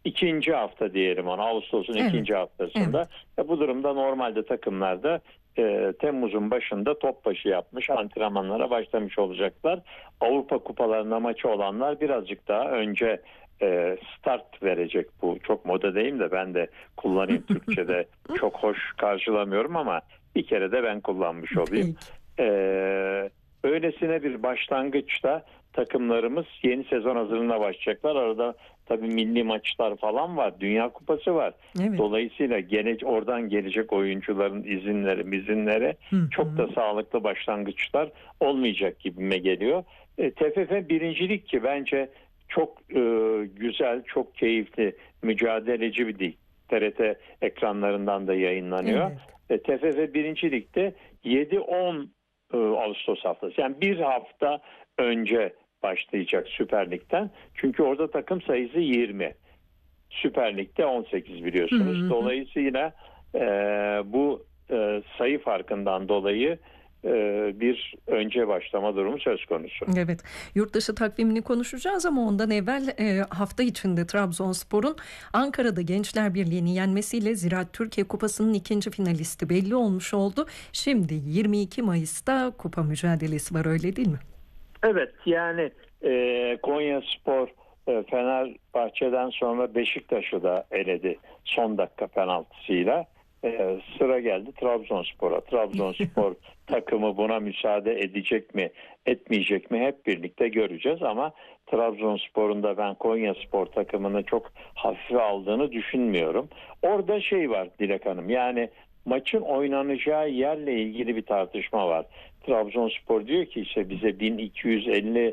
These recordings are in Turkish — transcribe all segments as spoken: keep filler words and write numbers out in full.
ikinci hafta diyelim ona, Ağustos'un Evet. ikinci haftasında. Evet. E, bu durumda normalde takımlarda e, Temmuz'un başında top başı yapmış, antrenmanlara başlamış olacaklar. Avrupa kupalarına maçı olanlar birazcık daha önce e, start verecek. Bu çok moda değil de ben de kullanayım Türkçe'de. Çok hoş karşılamıyorum ama bir kere de ben kullanmış olayım. Peki. E, öylesine bir başlangıçta takımlarımız yeni sezon hazırlığına başlayacaklar. Arada tabii milli maçlar falan var. Dünya Kupası var. Evet. Dolayısıyla gene, oradan gelecek oyuncuların izinleri, izinleri Hı çok hı. da sağlıklı başlangıçlar olmayacak gibime geliyor. E, T F F birincilik ki bence çok e, güzel, çok keyifli, mücadeleci bir lig. T R T ekranlarından da yayınlanıyor. Evet. E, T F F birincilikte yedi on e, Ağustos haftası. Yani bir hafta önce başlayacak Süper Lig'den. Çünkü orada takım sayısı yirmi. Süper Lig'de on sekiz biliyorsunuz. Hı hı. Dolayısıyla e, bu e, sayı farkından dolayı e, bir önce başlama durumu söz konusu. Evet, yurt dışı takvimini konuşacağız ama ondan evvel e, hafta içinde Trabzonspor'un Ankara'da Gençler Birliği'ni yenmesiyle Ziraat Türkiye Kupası'nın ikinci finalisti belli olmuş oldu. Şimdi yirmi iki Mayıs'ta kupa mücadelesi var, öyle değil mi? Evet, yani e, Konyaspor e, Fenerbahçe'den sonra Beşiktaş'ı da eledi son dakika penaltısıyla. E, sıra geldi Trabzonspor'a. Trabzonspor takımı buna müsaade edecek mi, etmeyecek mi hep birlikte göreceğiz ama Trabzonspor'un da ben Konyaspor takımını çok hafife aldığını düşünmüyorum. Orada şey var Dilek Hanım, yani maçın oynanacağı yerle ilgili bir tartışma var. Trabzonspor diyor ki işte bize bin iki yüz elli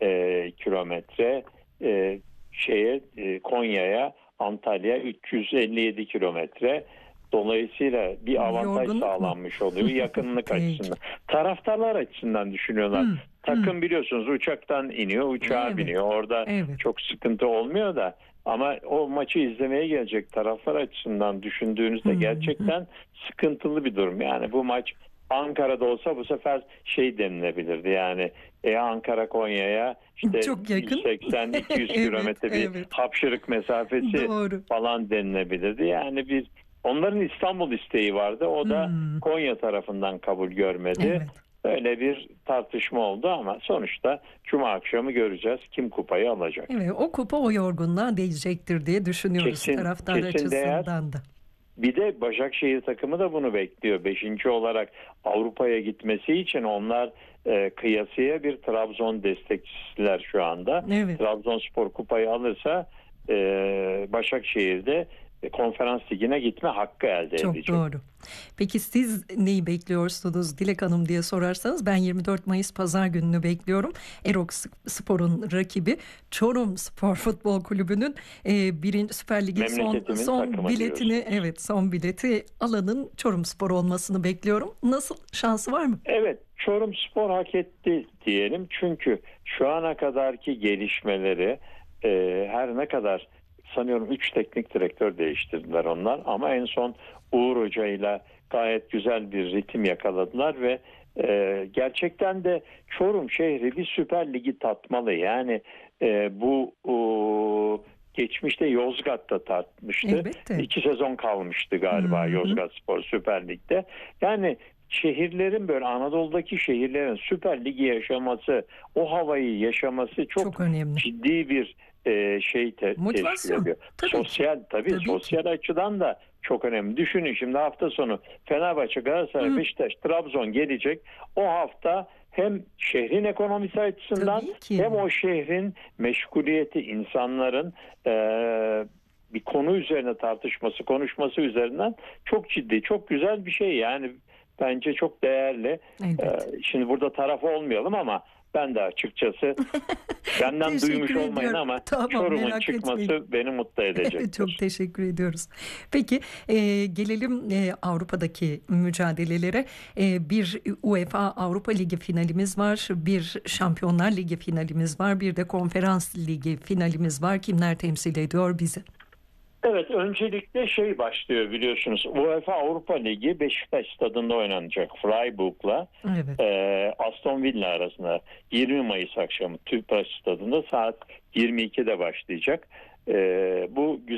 e, kilometre e, şeye e, Konya'ya, Antalya üç yüz elli yedi kilometre. Dolayısıyla bir avantaj Yorgunluk mu? sağlanmış oluyor yakınlık Peki. açısından. Taraftarlar açısından düşünüyorlar. Hı, Takım hı. biliyorsunuz uçaktan iniyor, uçağa Evet, biniyor. Orada evet. çok sıkıntı olmuyor da ama o maçı izlemeye gelecek taraftar açısından düşündüğünüzde Hı, hı. gerçekten sıkıntılı bir durum. Yani bu maç Ankara'da olsa bu sefer şey denilebilirdi, yani e, Ankara Konya'ya işte Çok yakın. yüz seksen iki yüz Evet, kilometre bir evet. hapşırık mesafesi Doğru. falan denilebilirdi. Yani bir onların İstanbul isteği vardı. O da Hmm. Konya tarafından kabul görmedi. Evet. Öyle bir tartışma oldu ama sonuçta Cuma akşamı göreceğiz kim kupayı alacak. Evet, o kupa o yorgunluğa değecektir diye düşünüyoruz Kesin taraftar kesin değer. açısından da. Bir de Başakşehir takımı da bunu bekliyor. Beşinci olarak Avrupa'ya gitmesi için onlar e, kıyasıya bir Trabzon destekçisiler şu anda. Evet. Trabzonspor kupayı alırsa e, Başakşehir'de e, konferans ligine gitme hakkı elde Çok edecek. doğru. Peki siz neyi bekliyorsunuz Dilek Hanım diye sorarsanız, ben yirmi dört Mayıs Pazar gününü bekliyorum. Erok Spor'un rakibi Çorum Spor Futbol Kulübü'nün e, birinci Süper Lig'in son Memleketimin son takımı biletini, diyorsunuz. evet son bileti alanın Çorum Spor olmasını bekliyorum. Nasıl, şansı var mı? Evet, Çorum Spor hak etti diyelim. Çünkü şu ana kadarki gelişmeleri e, her ne kadar sanıyorum üç teknik direktör değiştirdiler onlar ama en son Uğur Hoca ile gayet güzel bir ritim yakaladılar ve e, gerçekten de Çorum şehri bir Süper Ligi tatmalı. Yani e, bu o, geçmişte Yozgat'ta tartmıştı. Elbette. İki sezon kalmıştı galiba Hı hı. Yozgat Spor Süper Lig'de. Yani şehirlerin, böyle Anadolu'daki şehirlerin Süper Ligi yaşaması, o havayı yaşaması çok, Çok önemli. ciddi bir e, şey te- teşkil Motivasyon. ediyor. Tabii sosyal ki. tabii, Tabii sosyal ki. açıdan da çok önemli. Düşünün şimdi hafta sonu Fenerbahçe, Galatasaray, Hı. Beşiktaş, Trabzon gelecek. O hafta hem şehrin ekonomisi açısından Tabii ki. hem o şehrin meşguliyeti, insanların e, bir konu üzerine tartışması, konuşması üzerinden çok ciddi, çok güzel bir şey. Yani bence çok değerli. Elbette. Ee, şimdi burada taraf olmayalım ama ben de açıkçası benden duymuş Teşekkür olmayın ediyorum. ama Tamam, Çorum'un merak çıkması etmeyin. beni mutlu edecektir. Çok teşekkür ediyoruz. Peki e, gelelim e, Avrupa'daki mücadelelere. E, bir UEFA Avrupa Ligi finalimiz var, bir Şampiyonlar Ligi finalimiz var, bir de Konferans Ligi finalimiz var. Kimler temsil ediyor bizi? Evet, öncelikle şey başlıyor biliyorsunuz. UEFA Avrupa Ligi Beşiktaş stadında oynanacak Freiburg'la Evet. e, Aston Villa arasında yirmi Mayıs akşamı Tüpraş stadında saat yirmi ikide başlayacak. E, bu güzel